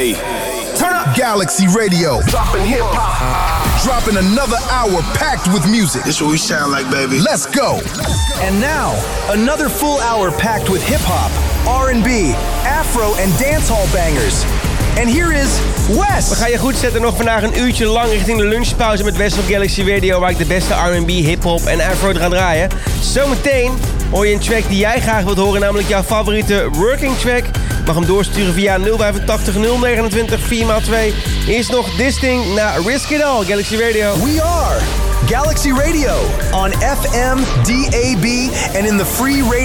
Hey. Turn up Galaxy Radio. Dropping hip-hop. Dropping another hour packed with music. This what we sound like, baby. Let's go. And now, another full hour packed with hip-hop, R&B, Afro en dancehall bangers. En hier is Wes. We gaan je goed zetten nog vandaag een uurtje lang richting de lunchpauze met Wes op Galaxy Radio, waar ik de beste R&B, hip-hop en Afro ga draaien. Zometeen hoor je een track die jij graag wilt horen, namelijk jouw favoriete working track. Je mag hem doorsturen via 085 029 4x2. Eerst nog This Thing naar Risk It All, Galaxy Radio. We are Galaxy Radio on FM, DAB, and in the free radio.